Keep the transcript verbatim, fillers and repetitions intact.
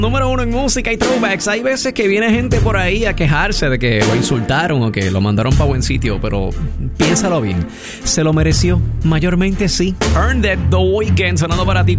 Número uno en música y throwbacks. Hay veces que viene gente por ahí a quejarse de que lo insultaron o que lo mandaron para buen sitio, pero piénsalo bien. ¿Se lo mereció? Mayormente sí. Earned It, The Weeknd, sonando para ti.